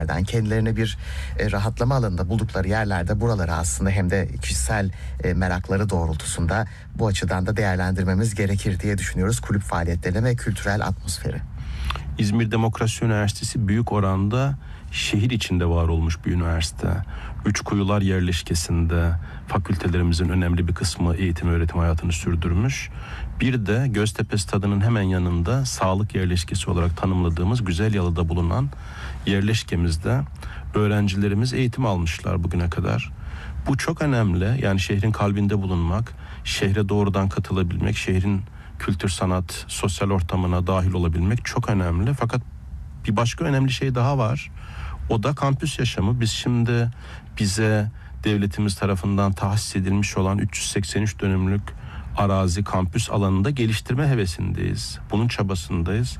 kendilerine bir rahatlama alanında buldukları yerlerde buraları aslında hem de kişisel merakları doğrultusunda bu açıdan da değerlendirmemiz gerekir diye düşünüyoruz kulüp faaliyetlerini ve kültürel atmosferi. İzmir Demokrasi Üniversitesi büyük oranda şehir içinde var olmuş bir üniversite. Üçkuyular yerleşkesinde fakültelerimizin önemli bir kısmı eğitim öğretim hayatını sürdürmüş. Bir de Göztepe Stadı'nın hemen yanında sağlık yerleşkesi olarak tanımladığımız Güzelyalı'da bulunan yerleşkemizde öğrencilerimiz eğitim almışlar bugüne kadar. Bu çok önemli. Yani şehrin kalbinde bulunmak, şehre doğrudan katılabilmek, şehrin kültür, sanat, sosyal ortamına dahil olabilmek çok önemli. Fakat bir başka önemli şey daha var. O da kampüs yaşamı. Biz şimdi bize devletimiz tarafından tahsis edilmiş olan 383 dönümlük arazi kampüs alanında geliştirme hevesindeyiz. Bunun çabasındayız.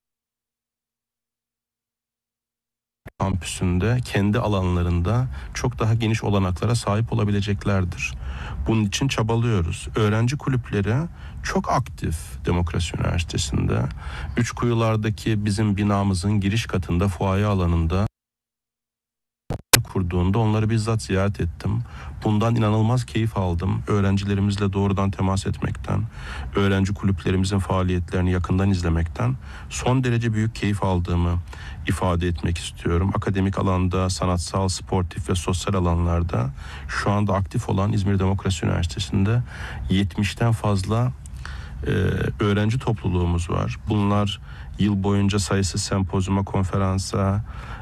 Kampüsünde kendi alanlarında çok daha geniş olanaklara sahip olabileceklerdir. Bunun için çabalıyoruz. Öğrenci kulüpleri çok aktif Demokrasi Üniversitesi'nde. Üçkuyulardaki bizim binamızın giriş katında fuaye alanında kurduğunda onları bizzat ziyaret ettim. Bundan inanılmaz keyif aldım. Öğrencilerimizle doğrudan temas etmekten, öğrenci kulüplerimizin faaliyetlerini yakından izlemekten son derece büyük keyif aldığımı ifade etmek istiyorum. Akademik alanda, sanatsal, sportif ve sosyal alanlarda şu anda aktif olan İzmir Demokrasi Üniversitesi'nde 70'ten fazla öğrenci topluluğumuz var. Bunlar yıl boyunca sayısız sempozyuma, konferansa,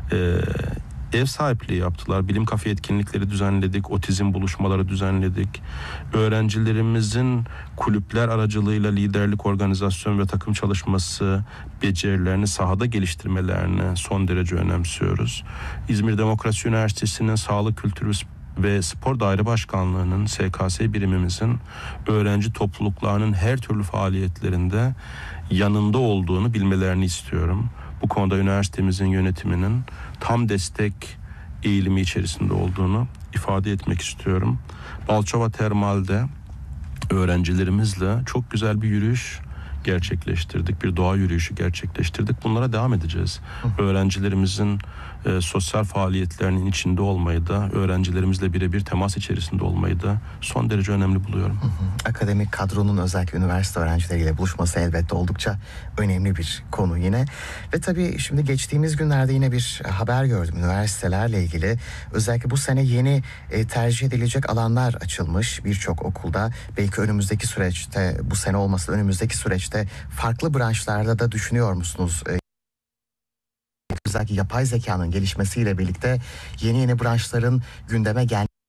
ev sahipliği yaptılar. Bilim kafe etkinlikleri düzenledik. Otizm buluşmaları düzenledik. Öğrencilerimizin kulüpler aracılığıyla liderlik, organizasyon ve takım çalışması becerilerini sahada geliştirmelerini son derece önemsiyoruz. İzmir Demokrasi Üniversitesi'nin Sağlık, Kültür ve Spor Daire Başkanlığı'nın, SKS birimimizin öğrenci topluluklarının her türlü faaliyetlerinde yanında olduğunu bilmelerini istiyorum. Bu konuda üniversitemizin yönetiminin tam destek eğilimi içerisinde olduğunu ifade etmek istiyorum. Balçova Termal'de öğrencilerimizle çok güzel bir yürüyüş gerçekleştirdik. Bir doğa yürüyüşü gerçekleştirdik. Bunlara devam edeceğiz. Öğrencilerimizin sosyal faaliyetlerinin içinde olmayı da, öğrencilerimizle birebir temas içerisinde olmayı da son derece önemli buluyorum. Akademik kadronun özellikle üniversite öğrencileriyle buluşması elbette oldukça önemli bir konu yine. Ve tabii şimdi geçtiğimiz günlerde yine bir haber gördüm üniversitelerle ilgili. Özellikle bu sene yeni tercih edilecek alanlar açılmış birçok okulda. Belki önümüzdeki süreçte, bu sene olmasa önümüzdeki süreçte farklı branşlarda da düşünüyor musunuz? Özellikle yapay zekanın gelişmesiyle birlikte yeni branşların gündeme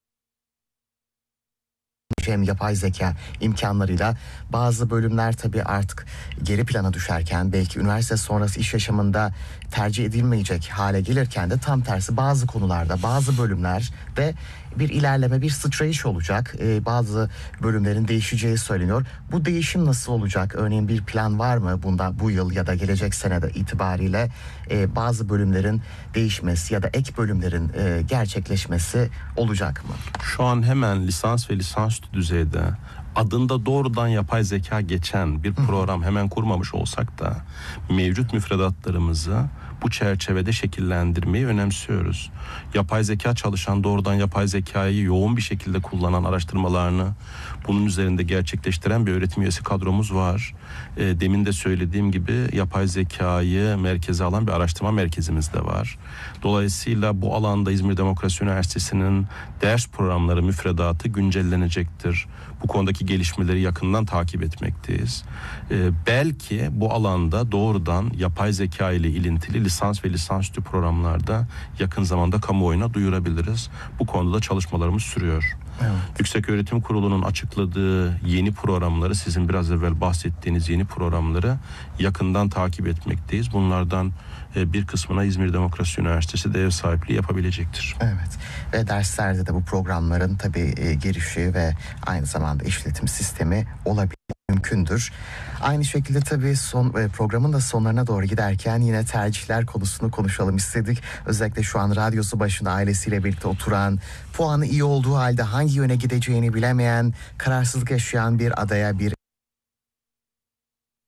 hem yapay zeka imkanlarıyla bazı bölümler tabii artık geri plana düşerken, belki üniversite sonrası iş yaşamında tercih edilmeyecek hale gelirken de tam tersi bazı konularda, bazı bölümlerde bir ilerleme, bir sıçrayış olacak. Bazı bölümlerin değişeceği söyleniyor. Bu değişim nasıl olacak? Örneğin bir plan var mı bu yıl ya da gelecek senede itibariyle bazı bölümlerin değişmesi ya da ek bölümlerin gerçekleşmesi olacak mı? Şu an hemen lisans ve lisansüstü düzeyde adında doğrudan yapay zeka geçen bir program hemen kurmamış olsak da mevcut müfredatlarımızı bu çerçevede şekillendirmeyi önemsiyoruz. Yapay zeka çalışan, doğrudan yapay zekayı yoğun bir şekilde kullanan, araştırmalarını bunun üzerinde gerçekleştiren bir öğretim üyesi kadromuz var. Demin de söylediğim gibi yapay zekayı merkeze alan bir araştırma merkezimiz de var. Dolayısıyla bu alanda İzmir Demokrasi Üniversitesi'nin ders programları, müfredatı güncellenecektir. Bu konudaki gelişmeleri yakından takip etmekteyiz. Belki bu alanda doğrudan yapay zeka ile ilintili lisans ve lisansüstü programlarda yakın zamanda kamuoyuna duyurabiliriz. Bu konuda çalışmalarımız sürüyor. Evet. Yükseköğretim Kurulu'nun açıkladığı yeni programları, sizin biraz evvel bahsettiğiniz yeni programları yakından takip etmekteyiz. Bunlardan bir kısmına İzmir Demokrasi Üniversitesi de ev sahipliği yapabilecektir. Evet. Ve derslerde de bu programların tabii girişi ve aynı zamanda işletim sistemi olabilir, mümkündür. Aynı şekilde tabii programın da sonlarına doğru giderken yine tercihler konusunu konuşalım istedik. Özellikle şu an radyosu başında ailesiyle birlikte oturan, puanı iyi olduğu halde hangi yöne gideceğini bilemeyen, kararsızlık yaşayan bir adaya bir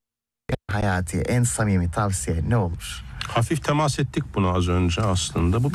hayati en samimi tavsiye ne olur? Hafif temas ettik bunu az önce aslında. Bu